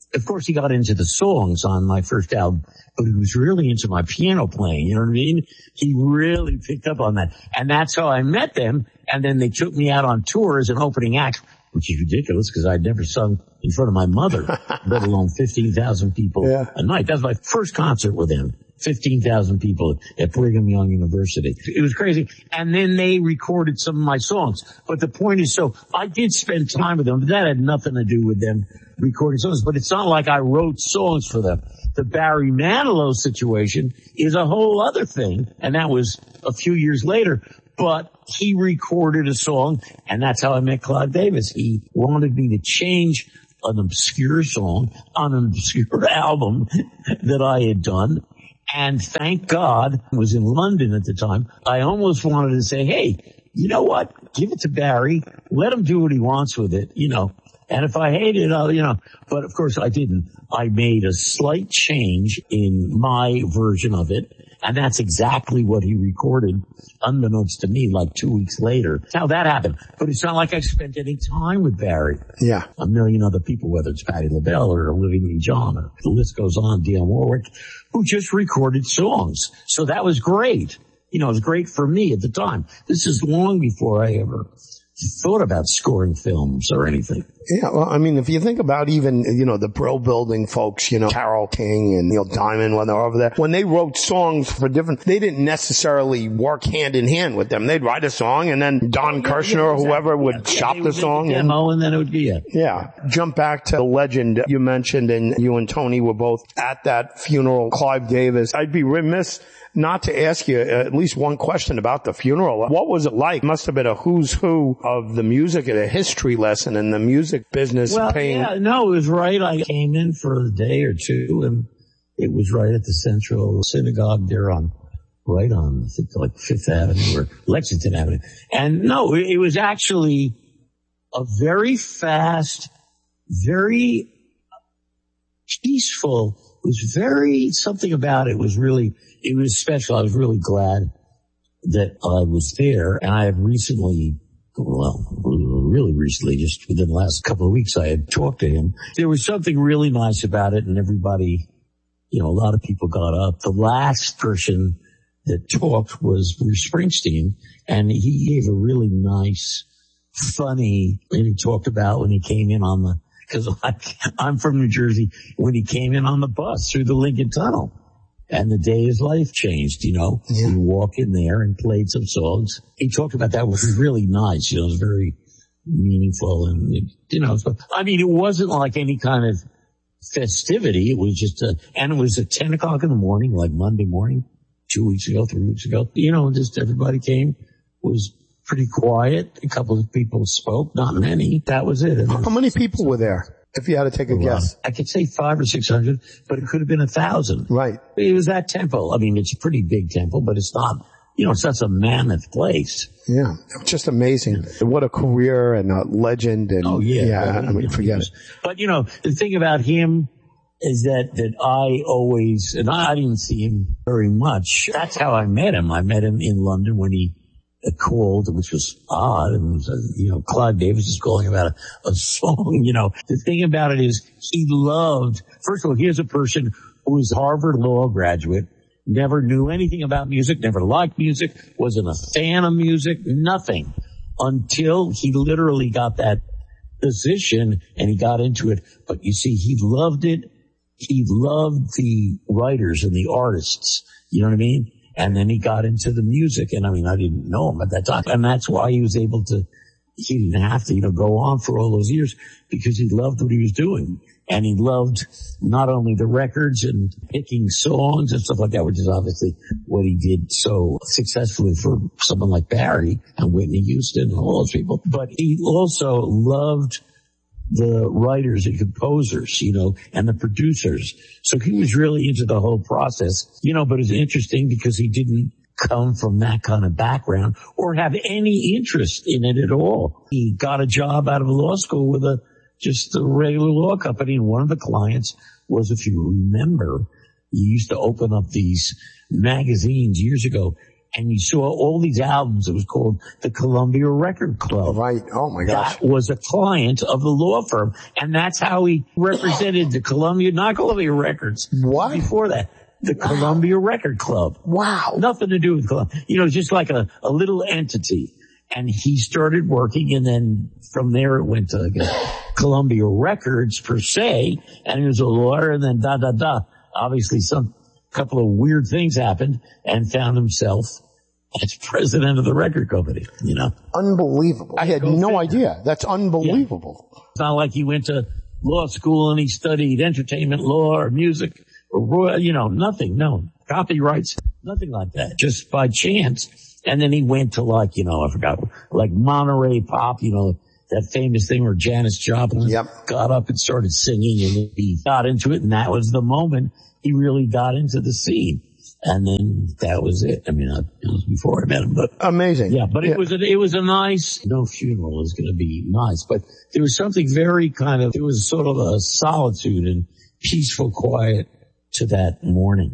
of course, he got into the songs on my first album, but he was really into my piano playing. You know what I mean? He really picked up on that. And that's how I met them. And then they took me out on tour as an opening act, which is ridiculous because I'd never sung in front of my mother, let alone 15,000 people a night. That was my first concert with them. 15,000 people at Brigham Young University. It was crazy. And then they recorded some of my songs. But the point is, so I did spend time with them, but that had nothing to do with them recording songs. But it's not like I wrote songs for them. The Barry Manilow situation is a whole other thing. And that was a few years later. But he recorded a song, and that's how I met Clive Davis. He wanted me to change an obscure song on an obscure album that I had done. And thank God, I was in London at the time. I almost wanted to say, hey, you know what? Give it to Barry. Let him do what he wants with it, you know. And if I hate it, I'll, you know. But of course I didn't. I made a slight change in my version of it. And that's exactly what he recorded, unbeknownst to me, like 2 weeks later. That's how that happened. But it's not like I spent any time with Barry. Yeah. A million other people, whether it's Patti LaBelle or Olivia Newton-John, or the list goes on, Dionne Warwick, who just recorded songs. So that was great. You know, it was great for me at the time. This is long before I ever thought about scoring films or anything. Yeah, well, I mean, if you think about even, you know, the Brill Building folks, you know, Carole King and Neil Diamond when they're over there, when they wrote songs for different, they didn't necessarily work hand in hand with them. They'd write a song and then Don Kirshner or whoever would shop the song. And then it would be it. Yeah. Jump back to the legend you mentioned, and you and Tony were both at that funeral, Clive Davis. I'd be remiss not to ask you at least one question about the funeral. What was it like? It must have been a who's who of the music and a history lesson in the music business. Well, yeah, no, it was right. I came in for a day or two, and it was right at the Central Synagogue there on, right on, I think, like Fifth Avenue or Lexington Avenue. And no, it was actually a very fast, very peaceful, it was very, something about it was really, it was special. I was really glad that I was there. And I have recently, well, really recently, just within the last couple of weeks, I had talked to him. There was something really nice about it, and everybody, you know, a lot of people got up. The last person that talked was Bruce Springsteen, and he gave a really nice, funny, and he talked about when he came in on the, because I'm from New Jersey, when he came in on the bus through the Lincoln Tunnel. And the day his life changed, you know. Yeah. He walked in there and played some songs. He talked about that, which was really nice, you know, it was very meaningful. And, you know, I mean, it wasn't like any kind of festivity. It was just and it was at 10 o'clock in the morning, like Monday morning, 3 weeks ago. You know, just everybody came, was pretty quiet. A couple of people spoke, not many. That was it. How many people were there? If you had to take a guess. I could say 500 or 600, but it could have been 1,000. Right. It was that temple. I mean, it's a pretty big temple, but it's not, you know, it's not some mammoth place. Yeah. Just amazing. Yeah. What a career and a legend. And oh, yeah. Yeah. I mean, forget it. But, you know, the thing about him is that I always, and I didn't see him very much. That's how I met him. I met him in London when he called, which was odd. And, you know, Clive Davis is calling about a song, you know. The thing about it is he loved, first of all, here's a person who was Harvard Law graduate, never knew anything about music, never liked music, wasn't a fan of music, nothing, until he literally got that position and he got into it. But you see, he loved it. He loved the writers and the artists. You know what I mean? And then he got into the music, and I mean, I didn't know him at that time. And that's why he was able to, he didn't have to, you know, go on for all those years, because he loved what he was doing. And he loved not only the records and picking songs and stuff like that, which is obviously what he did so successfully for someone like Barry and Whitney Houston and all those people. But he also loved the writers and composers, you know, and the producers. So he was really into the whole process, you know, but it's interesting because he didn't come from that kind of background or have any interest in it at all. He got a job out of law school with just a regular law company, and one of the clients was, if you remember, you used to open up these magazines years ago, and you saw all these albums. It was called the Columbia Record Club. Right. Oh my gosh. That was a client of the law firm, and that's how he represented the Columbia, not Columbia Records. What? Before that, the Columbia Record Club. Wow. Nothing to do with Columbia. Just like a little entity. And he started working, and then from there it went to Columbia Records per se, and he was a lawyer, and then obviously some couple of weird things happened, and found himself as president of the record company, Unbelievable. I had no idea. That's unbelievable. Yeah. It's not like he went to law school and he studied entertainment law or music or, nothing. No. Copyrights, nothing like that. Just by chance. And then he went to I forgot, like Monterey Pop, that famous thing where Janis Joplin got up and started singing, and he got into it, and that was the moment he really got into the scene. And then that was it. I mean, it was before I met him, but amazing. Yeah, but it was a nice, no funeral is going to be nice, but there was something very it was sort of a solitude and peaceful quiet to that morning,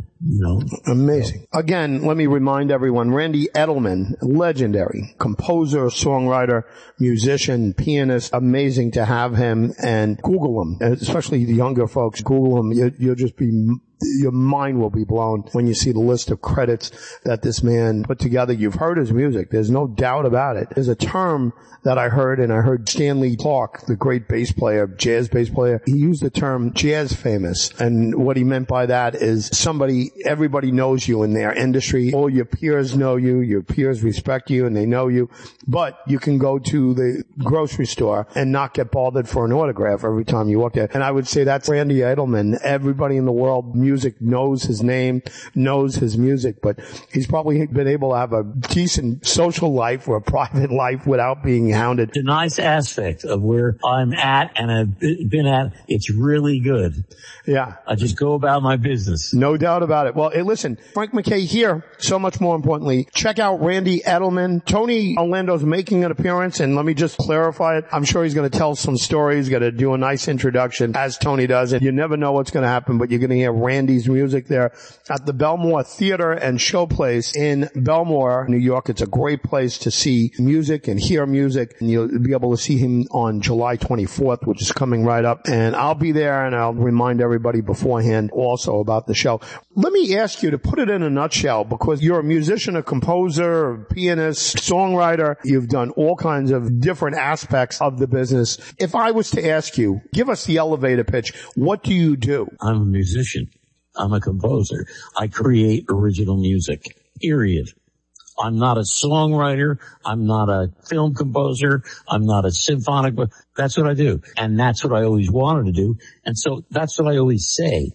Amazing. Again, let me remind everyone, Randy Edelman, legendary composer, songwriter, musician, pianist. Amazing to have him, and Google him, especially the younger folks. Google him. You'll just be, your mind will be blown when you see the list of credits that this man put together. You've heard his music. There's no doubt about it. There's a term that I heard, and I heard Stanley Clarke, the great bass player, jazz bass player, he used the term jazz famous. And what he meant by that is everybody knows you in their industry. All your peers know you, your peers respect you, and they know you. But you can go to the grocery store and not get bothered for an autograph every time you walk there. And I would say that's Randy Edelman. Everybody in the world, music, knows his name, knows his music, but he's probably been able to have a decent social life or a private life without being hounded. The nice aspect of where I'm at and I've been at, it's really good. Yeah. I just go about my business. No doubt about it. Well, hey, listen, Frank McKay here. So much more importantly, check out Randy Edelman. Tony Orlando's making an appearance, and let me just clarify it. I'm sure he's going to tell some stories, going to do a nice introduction, as Tony does, and you never know what's going to happen, but you're going to hear Randy's music there at the Belmore Theater and Showplace in Belmore, New York. It's a great place to see music and hear music, and you'll be able to see him on July 24th, which is coming right up, and I'll be there, and I'll remind everybody beforehand also about the show. Let me ask you to put it in a nutshell, because you're a musician, a composer, a pianist, songwriter. You've done all kinds of different aspects of the business. If I was to ask you, give us the elevator pitch. What do you do? I'm a musician. I'm a composer. I create original music, period. I'm not a songwriter. I'm not a film composer. I'm not a symphonic, but that's what I do. And that's what I always wanted to do. And so that's what I always say.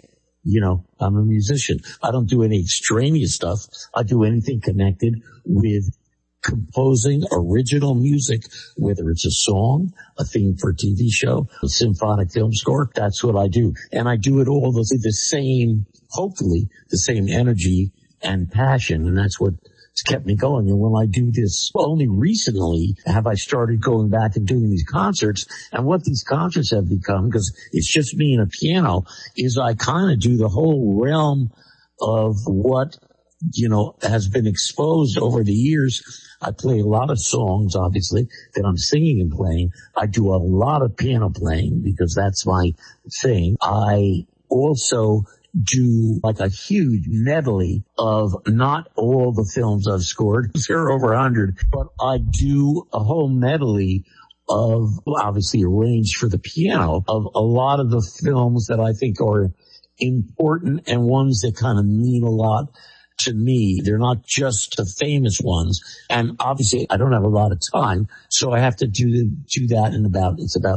I'm a musician. I don't do any extraneous stuff. I do anything connected with composing original music, whether it's a song, a theme for a TV show, a symphonic film score. That's what I do. And I do it all with the same, hopefully, the same energy and passion. And that's what's kept me going. And when I do this, only recently have I started going back and doing these concerts. And what these concerts have become, because it's just me and a piano, is I kind of do the whole realm of what has been exposed over the years. I play a lot of songs, obviously, that I'm singing and playing. I do a lot of piano playing because that's my thing. I also do like a huge medley of not all the films I've scored. There are over 100, but I do a whole medley of, obviously arranged for the piano, of a lot of the films that I think are important and ones that kind of mean a lot to me. They're not just the famous ones. And obviously I don't have a lot of time, so I have to do that in about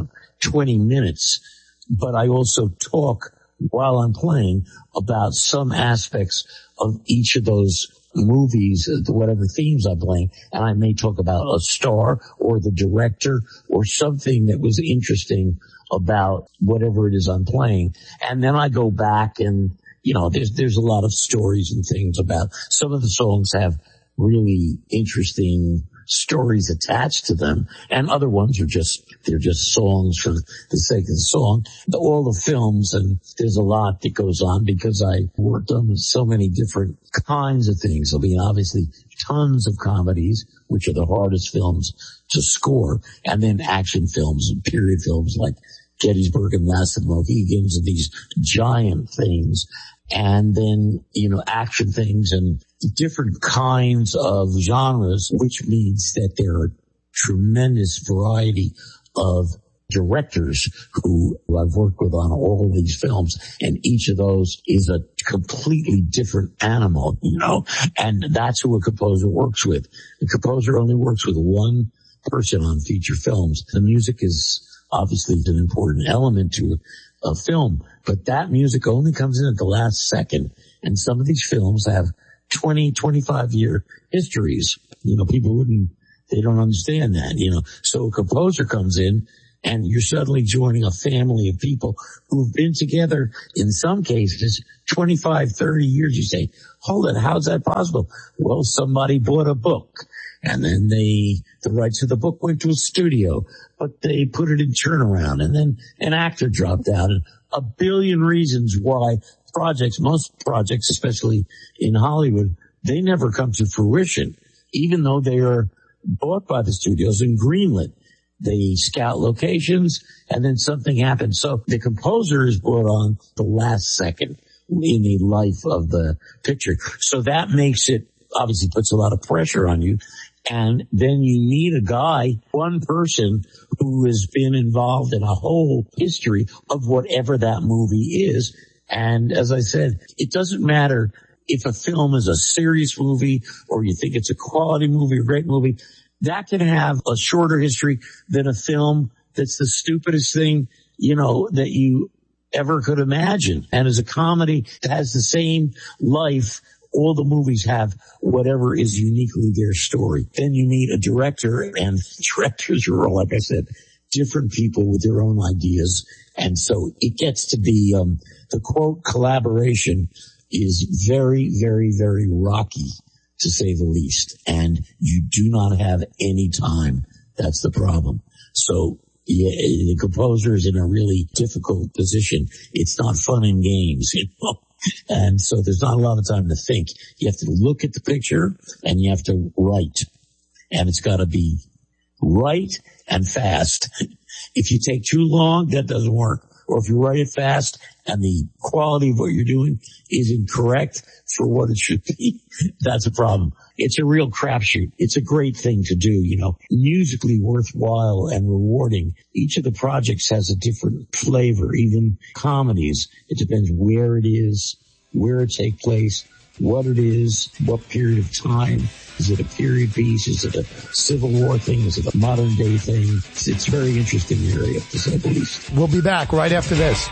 20 minutes. But I also talk while I'm playing about some aspects of each of those movies, whatever themes I'm playing, and I may talk about a star or the director or something that was interesting about whatever it is I'm playing. And then I go back and, there's a lot of stories and things about some of the songs have really interesting stories attached to them, and other ones are they're just songs for the sake of the song. All the films, and there's a lot that goes on because I worked on so many different kinds of things. I mean, obviously tons of comedies, which are the hardest films to score, and then action films and period films like Gettysburg and Last of the Mohegans and these giant things. And then, action things and different kinds of genres, which means that there are tremendous variety of directors who I've worked with on all of these films, and each of those is a completely different animal, and that's who a composer works with. The composer only works with one person on feature films. The music is obviously an important element to a film, but that music only comes in at the last second. And some of these films have 20, 25-year histories. People they don't understand that, So a composer comes in and you're suddenly joining a family of people who've been together, in some cases, 25, 30 years. You say, hold it, how's that possible? Well, somebody bought a book. And then the rights of the book went to a studio, but they put it in turnaround, and then an actor dropped out, and a billion reasons why most projects, especially in Hollywood, they never come to fruition, even though they are bought by the studios and greenlit. They scout locations, and then something happens. So the composer is brought on the last second in the life of the picture. So that makes it, obviously puts a lot of pressure on you. And then you need a guy, one person who has been involved in a whole history of whatever that movie is. And as I said, it doesn't matter if a film is a serious movie or you think it's a quality movie, a great movie. That can have a shorter history than a film that's the stupidest thing, that you ever could imagine. And as a comedy, it has the same life. All the movies have whatever is uniquely their story. Then you need a director, and directors are all, like I said, different people with their own ideas. And so it gets to be, the quote collaboration is very, very, very rocky, to say the least. And you do not have any time. That's the problem. So yeah, the composer is in a really difficult position. It's not fun and games, And so there's not a lot of time to think. You have to look at the picture and you have to write. And it's got to be right and fast. If you take too long, that doesn't work. Or if you write it fast and the quality of what you're doing is incorrect for what it should be, that's a problem. It's a real crapshoot. It's a great thing to do, musically worthwhile and rewarding. Each of the projects has a different flavor, even comedies. It depends where it is, where it takes place, what it is, what period of time. Is it a period piece? Is it a Civil War thing? Is it a modern day thing? It's a very interesting area, to say the least. We'll be back right after this.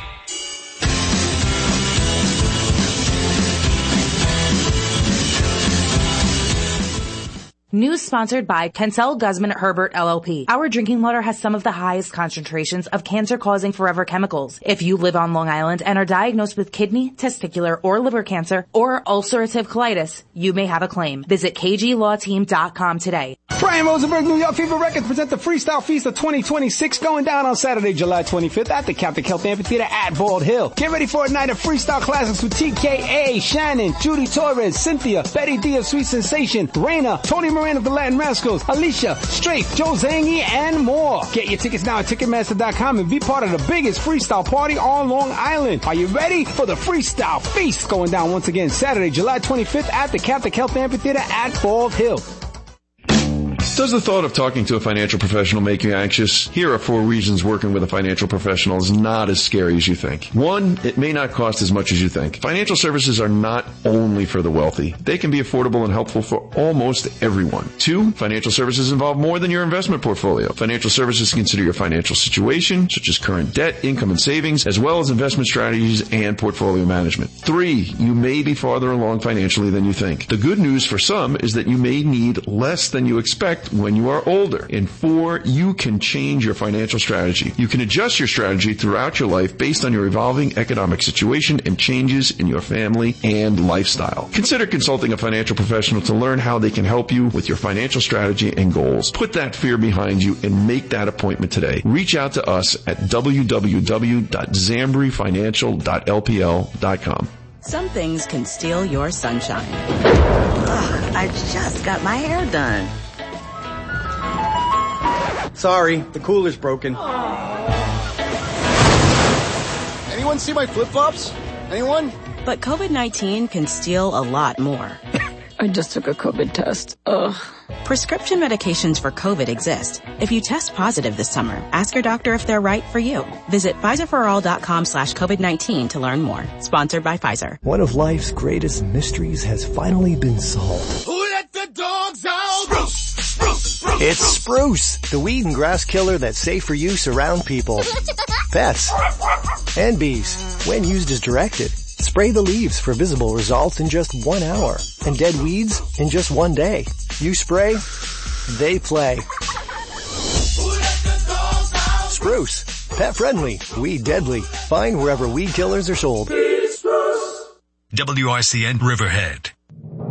News sponsored by Kensel Guzman Herbert LLP. Our drinking water has some of the highest concentrations of cancer-causing forever chemicals. If you live on Long Island and are diagnosed with kidney, testicular, or liver cancer, or ulcerative colitis, you may have a claim. Visit kglawteam.com today. Brian Rosenberg, New York Fever Records present the Freestyle Feast of 2026 going down on Saturday, July 25th at the Catholic Health Amphitheater at Bald Hill. Get ready for a night of freestyle classics with TKA, Shannon, Judy Torres, Cynthia, Betty D of Sweet Sensation, Raina, Tony Moran of the Latin Rascals, Alicia, Strafe, Joe Zangi, and more. Get your tickets now at Ticketmaster.com and be part of the biggest freestyle party on Long Island. Are you ready for the Freestyle Feast going down once again Saturday, July 25th at the Catholic Health Amphitheater at Bald Hill? Does the thought of talking to a financial professional make you anxious? Here are 4 reasons working with a financial professional is not as scary as you think. 1, it may not cost as much as you think. Financial services are not only for the wealthy. They can be affordable and helpful for almost everyone. 2, financial services involve more than your investment portfolio. Financial services consider your financial situation, such as current debt, income, and savings, as well as investment strategies and portfolio management. 3, you may be farther along financially than you think. The good news for some is that you may need less than you expect collect when you are older. And 4, you can change your financial strategy. You can adjust your strategy throughout your life based on your evolving economic situation and changes in your family and lifestyle. Consider consulting a financial professional to learn how they can help you with your financial strategy and goals. Put that fear behind you and make that appointment today. Reach out to us at www.zambrifinancial.lpl.com. Some things can steal your sunshine. Ugh, I just got my hair done. Sorry, the cooler's broken. Anyone see my flip-flops? Anyone? But COVID-19 can steal a lot more. I just took a COVID test. Ugh. Prescription medications for COVID exist. If you test positive this summer, ask your doctor if they're right for you. Visit PfizerForAll.com/COVID-19 to learn more. Sponsored by Pfizer. One of life's greatest mysteries has finally been solved. Who let the dogs out? Spruce! Spruce! Spruce! It's Spruce, the weed and grass killer that's safe for use around people, pets, and bees. When used as directed. Spray the leaves for visible results in just 1 hour, and dead weeds in just 1 day. You spray, they play. Spruce, pet friendly, weed deadly. Find wherever weed killers are sold. WRCN Riverhead.